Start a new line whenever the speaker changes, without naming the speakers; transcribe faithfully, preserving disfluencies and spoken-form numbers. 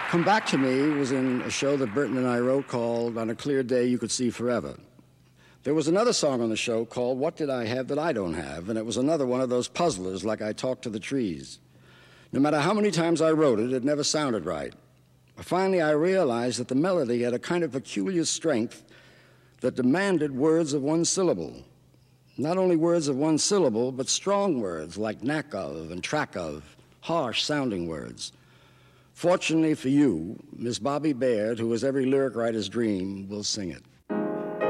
Come Back to Me was in a show that Burton and I wrote called On a Clear Day You Could See Forever. There was another song on the show called What Did I Have That I Don't Have, and it was another one of those puzzlers like I Talk to the Trees. No matter how many times I wrote it, it never sounded right. Finally, I realized that the melody had a kind of peculiar strength that demanded words of one syllable. Not only words of one syllable, but strong words like knack of and track of, harsh-sounding words. Fortunately for you, Miss Bobby Baird, who is every lyric writer's dream, will sing it.